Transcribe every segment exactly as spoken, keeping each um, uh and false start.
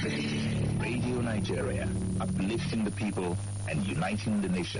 fifty. Radio Nigeria, uplifting the people and uniting the nation.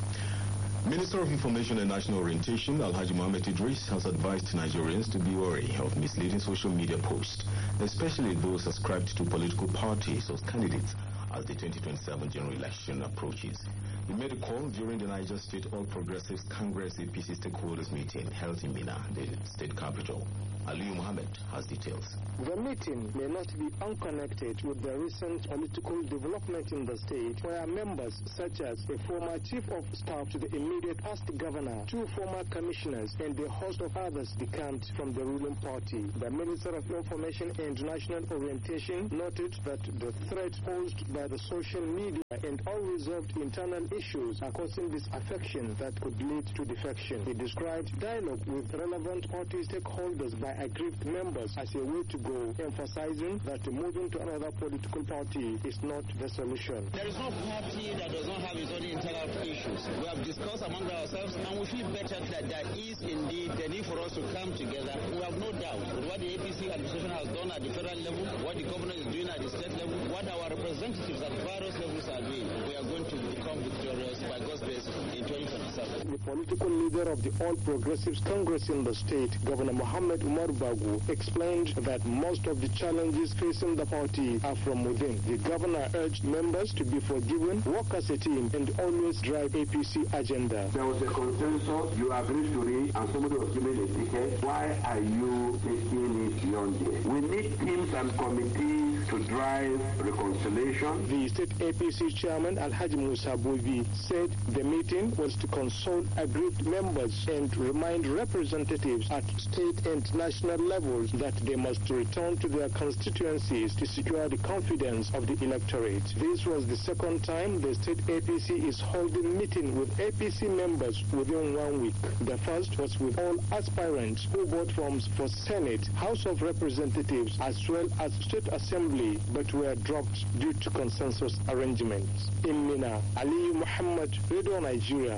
Minister of Information and National Orientation, Alhaji Mohammed Idris, has advised Nigerians to be wary of misleading social media posts, especially those ascribed to political parties or candidates as the twenty twenty-seven general election approaches. He made a call during the Niger State All Progressives Congress A P C stakeholders meeting held in Mina, the state capital. Aliyu Mohammed has details. The meeting may not be unconnected with the recent political development in the state, where members such as a former chief of staff to the immediate past governor, two former commissioners, and a host of others decamped from the ruling party. The Minister of Information and National Orientation noted that the threat posed by the social media and unresolved internal issues are causing disaffection that could lead to defection. He described dialogue with relevant party stakeholders by aggrieved members as a way to go, emphasizing that moving to another political party is not the solution. There is no party that does not have its own internal issues. We have discussed among ourselves, and we feel better that there is indeed the need for us to come together. We have no doubt with what the A P C administration has done at the federal level, what the governor is doing at the state level, what our representatives at various levels are doing. We are going to become victorious by God's grace in twenty twenty-seven. The political leader of the All Progressives Congress in the state, Governor Mohammed Umar Bagu, explained that most of the challenges facing the party are from within. The governor urged members to be forgiving, work as a team, and always drive A P C agenda. There was a consensus, you agreed to it, and somebody was given a ticket. Why are you taking it beyond this? We need teams and committees to drive reconciliation. The state A P C chairman, Alhaji Musa Bovi, said the meeting was to consult aggrieved members and remind representatives at state and national levels that they must return to their constituencies to secure the confidence of the electorate. This was the second time the state A P C is holding meeting with A P C members within one week. The first was with all aspirants who bought forms for Senate, House of Representatives, as well as State Assembly, but were dropped due to consensus arrangements. In Mina, Aliyu Muhammad, Radio Nigeria.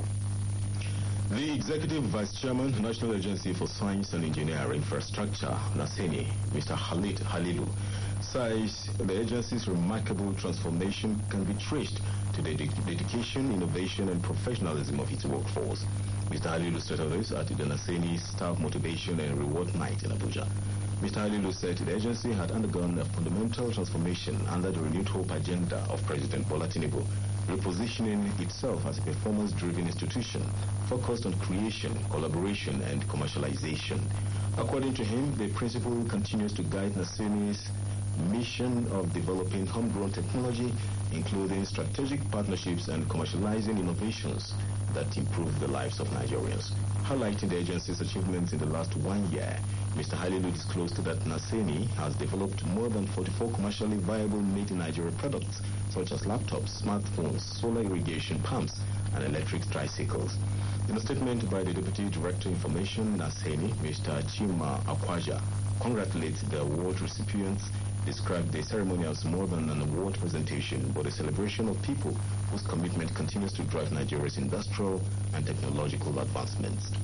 The Executive Vice Chairman, National Agency for Science and Engineering Infrastructure, NASENI, Mister Khalid Halilu, says the agency's remarkable transformation can be traced to the de dedication, innovation, and professionalism of its workforce. Mister Halilu stated this at the NASENI Staff Motivation and Reward Night in Abuja. Mister Halilu said the agency had undergone a fundamental transformation under the renewed hope agenda of President Bola Tinubu, repositioning itself as a performance-driven institution focused on creation, collaboration, and commercialization. According to him, the principle continues to guide NASENI's mission of developing homegrown technology, including strategic partnerships and commercializing innovations that improve the lives of Nigerians. Highlighting the agency's achievements in the last one year, Mister Halilu disclosed that NASENI has developed more than forty-four commercially viable made-in-Nigeria products, such as laptops, smartphones, solar irrigation pumps, and electric tricycles. In a statement by the Deputy Director Information, NASENI, Mister Chima Akwaja, congratulates the award recipients, described the ceremony as more than an award presentation, but a celebration of people whose commitment continues to drive Nigeria's industrial and technological advancements.